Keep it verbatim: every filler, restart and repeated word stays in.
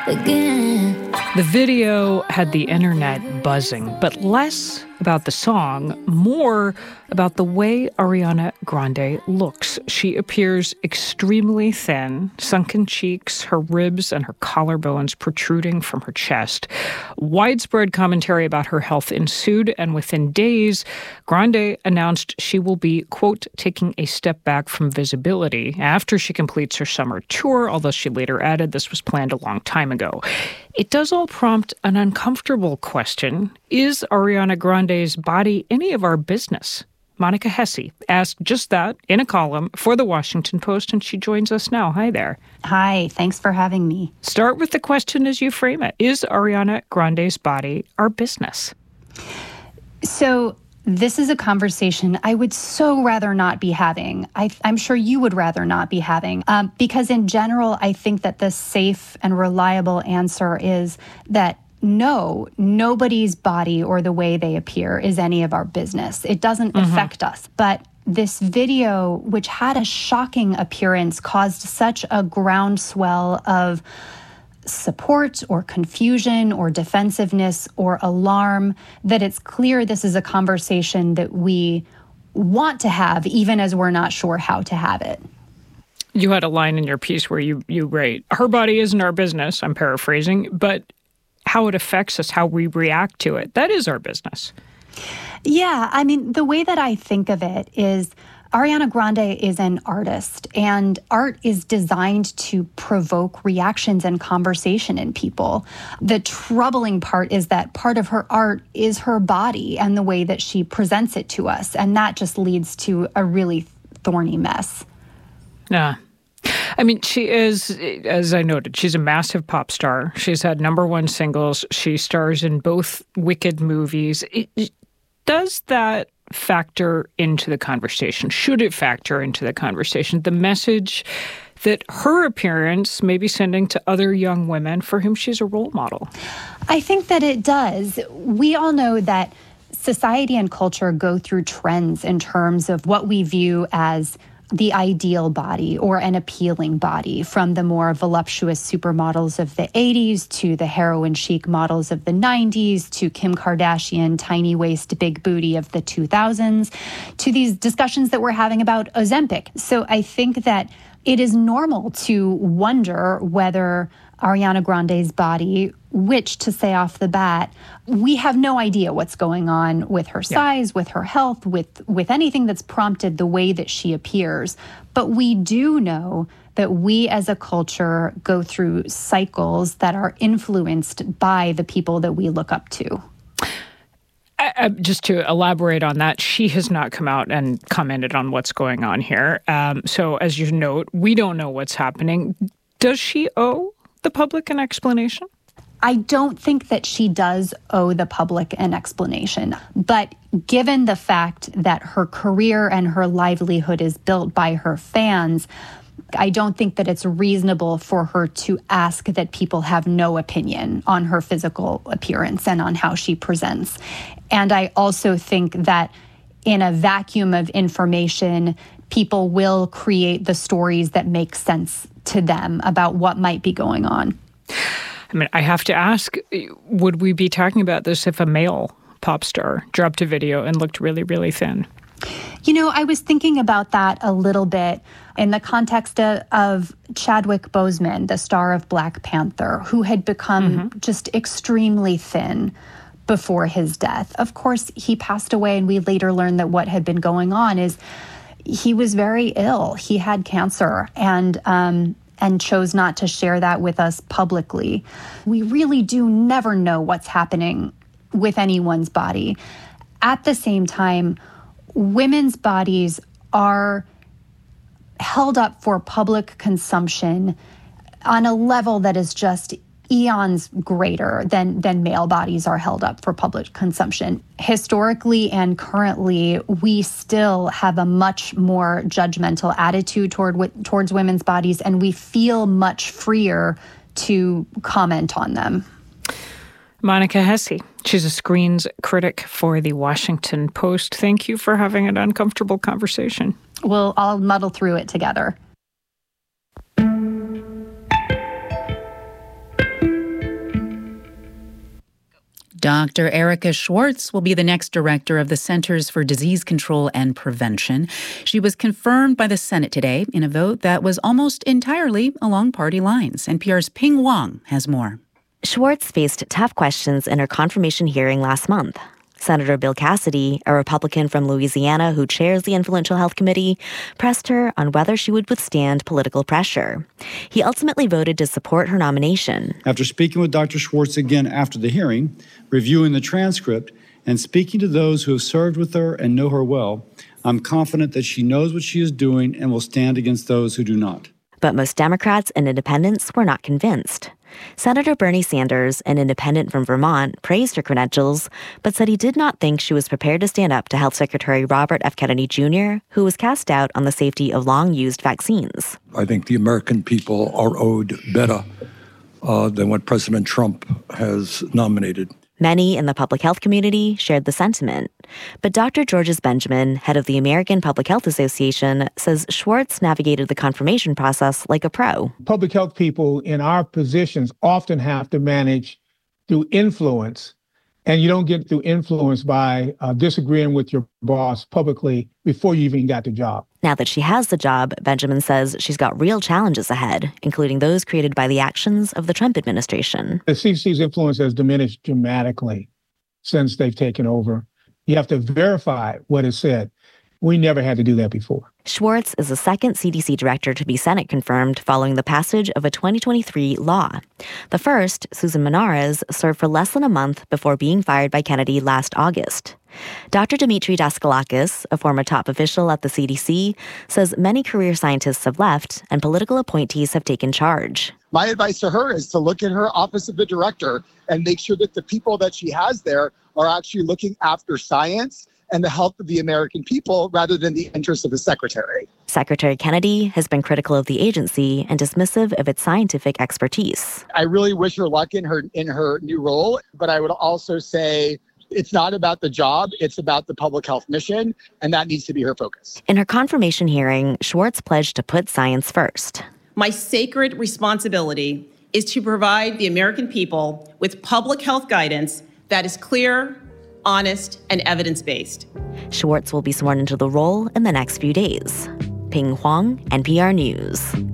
again. The video had the internet buzzing, but less about the song, more about the way Ariana Grande looks. She appears extremely thin, sunken cheeks, her ribs and her collarbones protruding from her chest. Widespread commentary about her health ensued, and within days, Grande announced she will be, quote, taking a step back from visibility after she completes her summer tour, although she later added this was planned a long time ago. It does all prompt an uncomfortable question. Is Ariana Grande's body any of our business? Monica Hesse asked just that in a column for The Washington Post, and she joins us now. Hi there. Hi, thanks for having me. Start with the question as you frame it. Is Ariana Grande's body our business? So this is a conversation I would so rather not be having. I, I'm sure you would rather not be having, um, because in general, I think that the safe and reliable answer is that no, nobody's body or the way they appear is any of our business. It doesn't mm-hmm. affect us. But this video, which had a shocking appearance, caused such a groundswell of support or confusion or defensiveness or alarm that it's clear this is a conversation that we want to have, even as we're not sure how to have it. You had a line in your piece where you, you write, her body isn't our business, I'm paraphrasing, but how it affects us, how we react to it, that is our business. Yeah, I mean, the way that I think of it is Ariana Grande is an artist, and art is designed to provoke reactions and conversation in people. The troubling part is that part of her art is her body and the way that she presents it to us, and that just leads to a really thorny mess. Yeah. I mean, she is, as I noted, she's a massive pop star. She's had number one singles. She stars in both Wicked movies. It, it, does that factor into the conversation? Should it factor into the conversation? The message that her appearance may be sending to other young women for whom she's a role model? I think that it does. We all know that society and culture go through trends in terms of what we view as the ideal body or an appealing body, from the more voluptuous supermodels of the eighties to the heroin chic models of the nineties to Kim Kardashian tiny waist, big booty of the two thousands to these discussions that we're having about Ozempic. So I think that it is normal to wonder whether Ariana Grande's body, which, to say off the bat, we have no idea what's going on with her size, yeah. with her health, with, with anything that's prompted the way that she appears. But we do know that we as a culture go through cycles that are influenced by the people that we look up to. I, I, just to elaborate on that, she has not come out and commented on what's going on here. Um, so as you note, we don't know what's happening. Does she owe the public an explanation? I don't think that she does owe the public an explanation. But given the fact that her career and her livelihood is built by her fans, I don't think that it's reasonable for her to ask that people have no opinion on her physical appearance and on how she presents. And I also think that in a vacuum of information, people will create the stories that make sense to them about what might be going on. I mean, I have to ask, would we be talking about this if a male pop star dropped a video and looked really, really thin? You know, I was thinking about that a little bit in the context of, of Chadwick Boseman, the star of Black Panther, who had become mm-hmm. just extremely thin before his death. Of course, he passed away, and we later learned that what had been going on is he was very ill. He had cancer, and um, and chose not to share that with us publicly. We really do never know what's happening with anyone's body. At the same time, women's bodies are held up for public consumption on a level that is just eons greater than, than male bodies are held up for public consumption. Historically and currently, we still have a much more judgmental attitude toward towards women's bodies, and we feel much freer to comment on them. Monica Hesse, she's a screens critic for The Washington Post. Thank you for having an uncomfortable conversation. We'll all muddle through it together. Doctor Erica Schwartz will be the next director of the Centers for Disease Control and Prevention. She was confirmed by the Senate today in a vote that was almost entirely along party lines. N P R's Ping Wang has more. Schwartz faced tough questions in her confirmation hearing last month. Senator Bill Cassidy, a Republican from Louisiana who chairs the Influential Health Committee, pressed her on whether she would withstand political pressure. He ultimately voted to support her nomination. After speaking with Doctor Schwartz again after the hearing, reviewing the transcript, and speaking to those who have served with her and know her well, I'm confident that she knows what she is doing and will stand against those who do not. But most Democrats and independents were not convinced. Senator Bernie Sanders, an independent from Vermont, praised her credentials, but said he did not think she was prepared to stand up to Health Secretary Robert F. Kennedy Junior, who was cast doubt on the safety of long-used vaccines. I think the American people are owed better uh, than what President Trump has nominated. Many in the public health community shared the sentiment. But Doctor Georges Benjamin, head of the American Public Health Association, says Schwartz navigated the confirmation process like a pro. Public health people in our positions often have to manage through influence, and you don't get through influence by uh, disagreeing with your boss publicly before you even got the job. Now that she has the job, Benjamin says she's got real challenges ahead, including those created by the actions of the Trump administration. The C D C's influence has diminished dramatically since they've taken over. You have to verify what is said. We never had to do that before. Schwartz is the second C D C director to be Senate confirmed following the passage of a twenty twenty-three law. The first, Susan Menares, served for less than a month before being fired by Kennedy last August. Doctor Dimitri Daskalakis, a former top official at the C D C, says many career scientists have left and political appointees have taken charge. My advice to her is to look in her office of the director and make sure that the people that she has there are actually looking after science and the health of the American people rather than the interests of the secretary. Secretary Kennedy has been critical of the agency and dismissive of its scientific expertise. I really wish her luck in her in her new role, but I would also say it's not about the job, it's about the public health mission, and that needs to be her focus. In her confirmation hearing, Schwartz pledged to put science first. My sacred responsibility is to provide the American people with public health guidance that is clear, honest, and evidence-based. Schwartz will be sworn into the role in the next few days. Ping Huang, N P R News.